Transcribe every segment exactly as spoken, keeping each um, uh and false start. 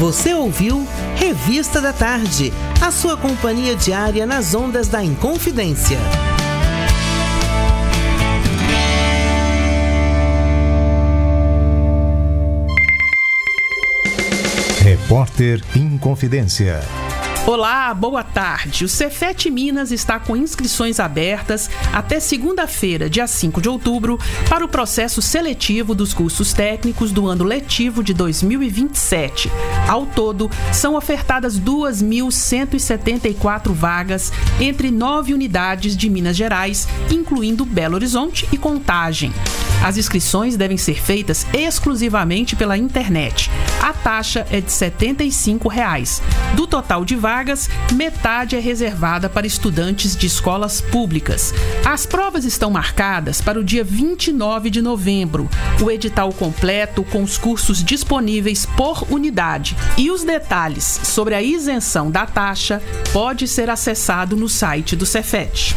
Você ouviu Revista da Tarde, a sua companhia diária nas ondas da Inconfidência. Repórter Inconfidência. Olá, boa tarde. O Cefet Minas está com inscrições abertas até segunda-feira, dia cinco de outubro, para o processo seletivo dos cursos técnicos do ano letivo de dois mil e vinte e sete. Ao todo, são ofertadas duas mil cento e setenta e quatro vagas entre nove unidades de Minas Gerais, incluindo Belo Horizonte e Contagem. As inscrições devem ser feitas exclusivamente pela internet. A taxa é de setenta e cinco reais. Do total de vagas, metade é reservada para estudantes de escolas públicas. As provas estão marcadas para o dia vinte e nove de novembro. O edital completo com os cursos disponíveis por unidade e os detalhes sobre a isenção da taxa pode ser acessado no site do Cefet.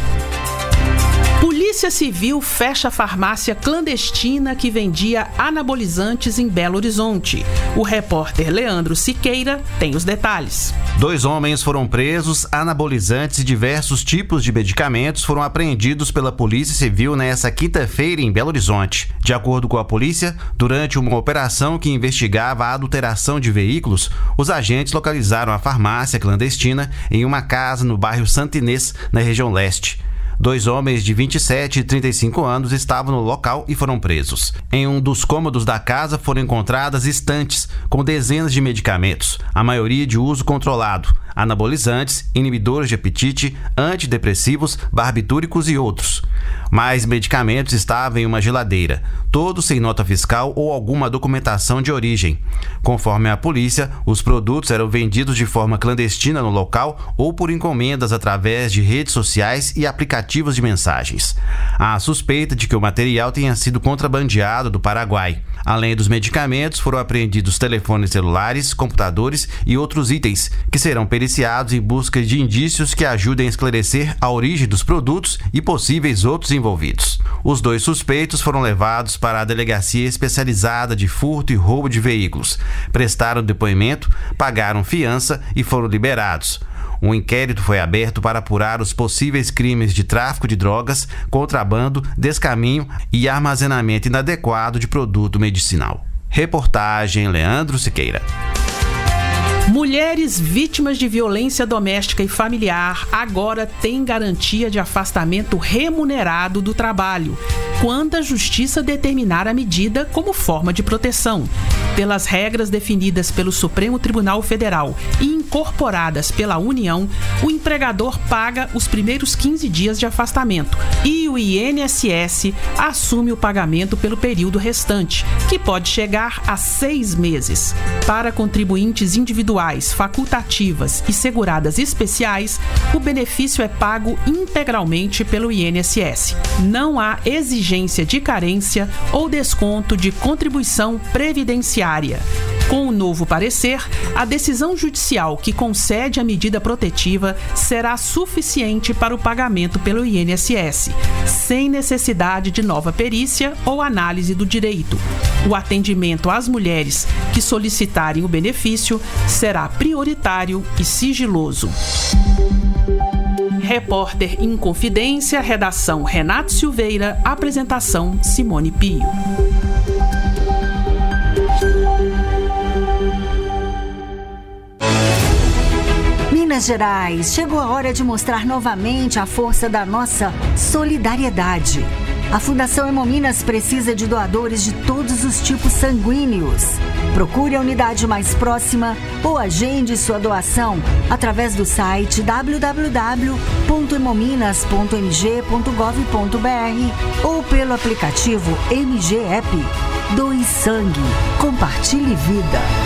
Polícia Civil fecha a farmácia clandestina que vendia anabolizantes em Belo Horizonte. O repórter Leandro Siqueira tem os detalhes. Dois homens foram presos, anabolizantes e diversos tipos de medicamentos foram apreendidos pela Polícia Civil nesta quinta-feira em Belo Horizonte. De acordo com a polícia, durante uma operação que investigava a adulteração de veículos, os agentes localizaram a farmácia clandestina em uma casa no bairro Santa Inês, na região leste. Dois homens de vinte e sete e trinta e cinco anos estavam no local e foram presos. Em um dos cômodos da casa foram encontradas estantes com dezenas de medicamentos, a maioria de uso controlado, anabolizantes, inibidores de apetite, antidepressivos, barbitúricos e outros. Mais medicamentos estavam em uma geladeira, todos sem nota fiscal ou alguma documentação de origem. Conforme a polícia, os produtos eram vendidos de forma clandestina no local ou por encomendas através de redes sociais e aplicativos de mensagens. Há suspeita de que o material tenha sido contrabandeado do Paraguai. Além dos medicamentos, foram apreendidos telefones celulares, computadores e outros itens que serão periciados em busca de indícios que ajudem a esclarecer a origem dos produtos e possíveis outros envolvidos. Os dois suspeitos foram levados para a Delegacia Especializada de Furto e Roubo de Veículos, prestaram depoimento, pagaram fiança e foram liberados. Um inquérito foi aberto para apurar os possíveis crimes de tráfico de drogas, contrabando, descaminho e armazenamento inadequado de produto medicinal. Reportagem Leandro Siqueira. Mulheres vítimas de violência doméstica e familiar agora têm garantia de afastamento remunerado do trabalho, quando a Justiça determinar a medida como forma de proteção. Pelas regras definidas pelo Supremo Tribunal Federal e incorporadas pela União, o empregador paga os primeiros quinze dias de afastamento e o I N S S assume o pagamento pelo período restante, que pode chegar a seis meses. Para contribuintes individuais, facultativas e seguradas especiais, o benefício é pago integralmente pelo I N S S. Não há exigência de carência ou desconto de contribuição previdenciária. Com o novo parecer, a decisão judicial que concede a medida protetiva será suficiente para o pagamento pelo I N S S, sem necessidade de nova perícia ou análise do direito. O atendimento às mulheres que solicitarem o benefício será prioritário e sigiloso. Repórter Inconfidência, redação Renato Silveira, apresentação Simone Pio. Minas Gerais, chegou a hora de mostrar novamente a força da nossa solidariedade. A Fundação Hemominas precisa de doadores de todos os tipos sanguíneos. Procure a unidade mais próxima ou agende sua doação através do site w w w ponto hemominas ponto m g ponto gov ponto b r ou pelo aplicativo M G App. Doe sangue. Compartilhe vida.